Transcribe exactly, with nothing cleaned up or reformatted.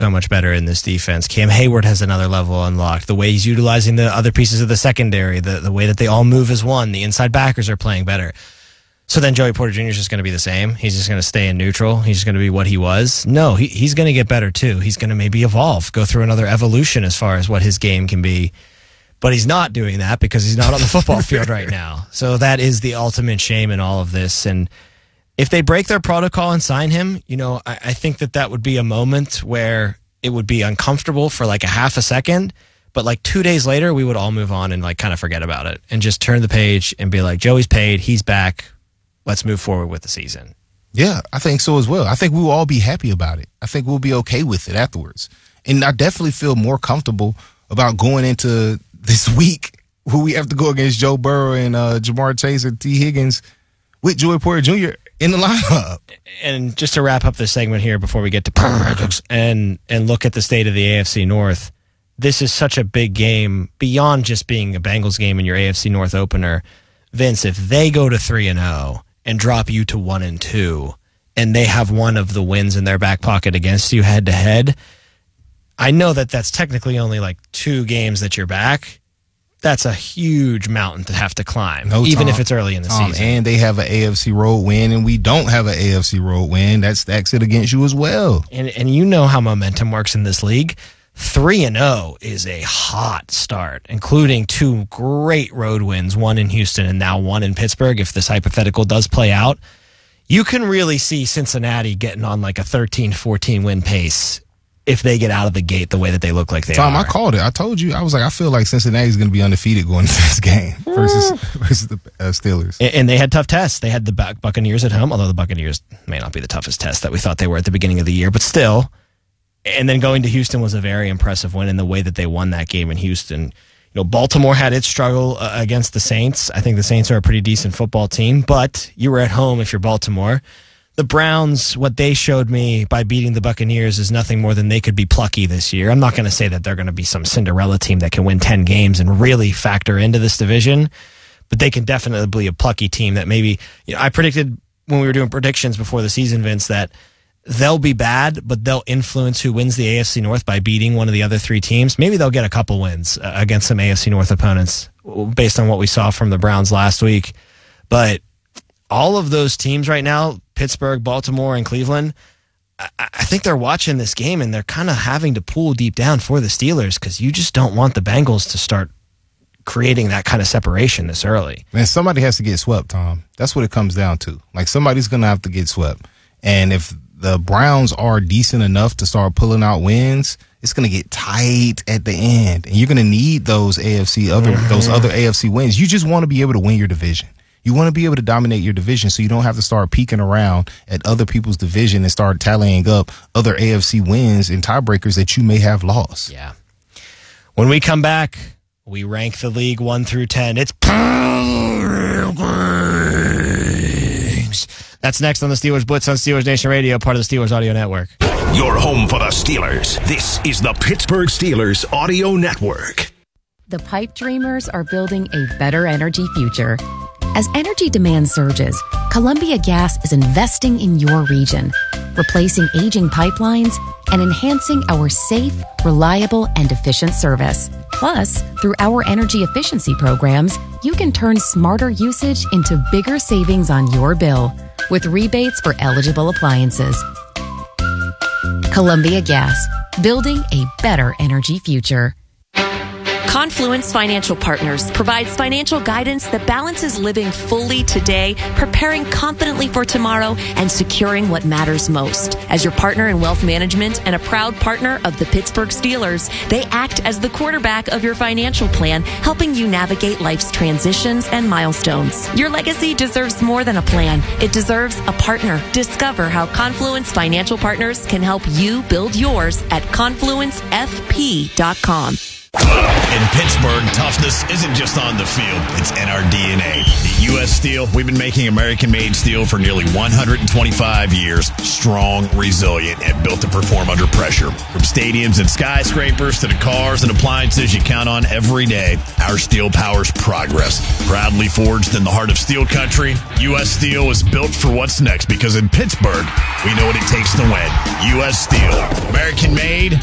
so much better in this defense. Cam Hayward has another level unlocked. The way he's utilizing the other pieces of the secondary, the, the way that they all move as one, the inside backers are playing better. So then Joey Porter Junior is just going to be the same. He's just going to stay in neutral. He's just going to be what he was. No, he, he's going to get better too. He's going to maybe evolve, go through another evolution as far as what his game can be. But he's not doing that because he's not on the football field right now. So that is the ultimate shame in all of this. And if they break their protocol and sign him, you know, I, I think that that would be a moment where it would be uncomfortable for like a half a second. But like two days later, we would all move on and like kind of forget about it and just turn the page and be like, Joey's paid, he's back. Let's move forward with the season. Yeah, I think so as well. I think we will all be happy about it. I think we'll be okay with it afterwards. And I definitely feel more comfortable about going into this week where we have to go against Joe Burrow and uh, Jamar Chase and T. Higgins with Joey Porter Junior in the lineup. And just to wrap up this segment here before we get to projects and, and look at the state of the A F C North, this is such a big game beyond just being a Bengals game in your A F C North opener. Vince, if they go to three and oh and drop you to one and two, and they have one of the wins in their back pocket against you head to head, I know that that's technically only like two games that you're back. That's a huge mountain to have to climb, no, even Tom, if it's early in the Tom, season. And they have an A F C road win, and we don't have an A F C road win. That stacks it against you as well. And and you know how momentum works in this league. three and oh is a hot start, including two great road wins, one in Houston and now one in Pittsburgh. If this hypothetical does play out, you can really see Cincinnati getting on like a thirteen fourteen win pace if they get out of the gate the way that they look like they Tom, are. I called it. I told you. I was like, I feel like Cincinnati's going to be undefeated going into this game versus versus the uh, Steelers. And, and they had tough tests. They had the Buccaneers at home, although the Buccaneers may not be the toughest test that we thought they were at the beginning of the year, but still. And then going to Houston was a very impressive win in the way that they won that game in Houston. You know, Baltimore had its struggle uh, against the Saints. I think the Saints are a pretty decent football team, but you were at home if you're Baltimore. The Browns, what they showed me by beating the Buccaneers is nothing more than they could be plucky this year. I'm not going to say that they're going to be some Cinderella team that can win ten games and really factor into this division, but they can definitely be a plucky team that maybe, you know, I predicted when we were doing predictions before the season, Vince, that they'll be bad, but they'll influence who wins the A F C North by beating one of the other three teams. Maybe they'll get a couple wins uh, against some A F C North opponents based on what we saw from the Browns last week. But all of those teams right now, Pittsburgh, Baltimore, and Cleveland, I, I think they're watching this game and they're kind of having to pull deep down for the Steelers because you just don't want the Bengals to start creating that kind of separation this early. Man, somebody has to get swept, Tom. That's what it comes down to. Like, somebody's going to have to get swept. And if the Browns are decent enough to start pulling out wins, it's going to get tight at the end. And you're going to need those A F C other mm-hmm. those other A F C wins. You just want to be able to win your division. You want to be able to dominate your division so you don't have to start peeking around at other people's division and start tallying up other A F C wins and tiebreakers that you may have lost. Yeah. When we come back, we rank the league one through ten. It's That's next on the Steelers Blitz on Steelers Nation Radio, part of the Steelers Audio Network. Your home for the Steelers. This is the Pittsburgh Steelers Audio Network. The Pipe Dreamers are building a better energy future. As energy demand surges, Columbia Gas is investing in your region, replacing aging pipelines and enhancing our safe, reliable, and efficient service. Plus, through our energy efficiency programs, you can turn smarter usage into bigger savings on your bill with rebates for eligible appliances. Columbia Gas, building a better energy future. Confluence Financial Partners provides financial guidance that balances living fully today, preparing confidently for tomorrow, and securing what matters most. As your partner in wealth management and a proud partner of the Pittsburgh Steelers, they act as the quarterback of your financial plan, helping you navigate life's transitions and milestones. Your legacy deserves more than a plan. It deserves a partner. Discover how Confluence Financial Partners can help you build yours at confluence f p dot com. In Pittsburgh, toughness isn't just on the field, it's in our D N A. At U S Steel, we've been making American-made steel for nearly one hundred twenty-five years. Strong, resilient, and built to perform under pressure. From stadiums and skyscrapers to the cars and appliances you count on every day, our steel powers progress. Proudly forged in the heart of steel country, U S Steel is built for what's next because in Pittsburgh, we know what it takes to win. U S Steel, American-made,